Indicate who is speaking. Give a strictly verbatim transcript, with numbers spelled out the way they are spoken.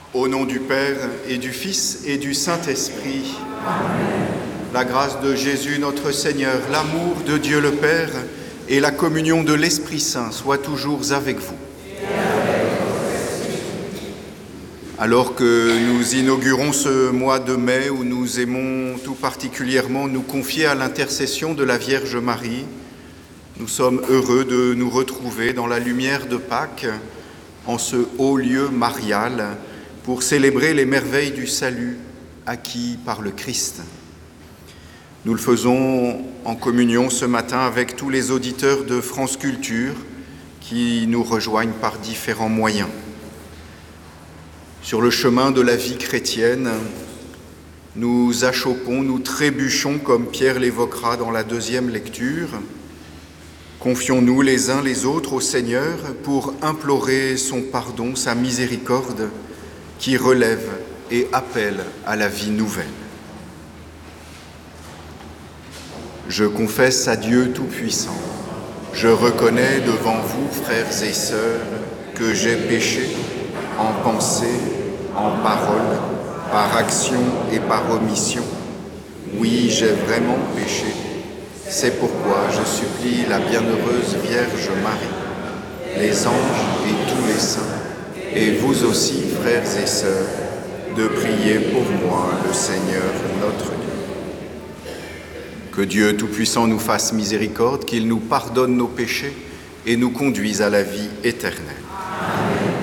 Speaker 1: Au nom du Père et du Fils et du Saint-Esprit, Amen. La grâce de Jésus notre Seigneur, l'amour de Dieu le Père et la communion de l'Esprit Saint soient toujours avec vous. Alors que nous inaugurons ce mois de mai où nous aimons tout particulièrement nous confier à l'intercession de la Vierge Marie, nous sommes heureux de nous retrouver dans la lumière de Pâques, en ce haut lieu marial, pour célébrer les merveilles du salut acquis par le Christ. Nous le faisons en communion ce matin avec tous les auditeurs de France Culture qui nous rejoignent par différents moyens. Sur le chemin de la vie chrétienne, nous achoppons, nous trébuchons comme Pierre l'évoquera dans la deuxième lecture. Confions-nous les uns les autres au Seigneur pour implorer son pardon, sa miséricorde, qui relève et appelle à la vie nouvelle. Je confesse à Dieu Tout-Puissant, je reconnais devant vous, frères et sœurs, que j'ai péché en pensée, en parole, par action et par omission. Oui, j'ai vraiment péché. C'est pourquoi je supplie la bienheureuse Vierge Marie, les anges et tous les saints, et vous aussi, frères et sœurs, de prier pour moi, le Seigneur notre Dieu. Que Dieu Tout-Puissant nous fasse miséricorde, qu'il nous pardonne nos péchés et nous conduise à la vie éternelle.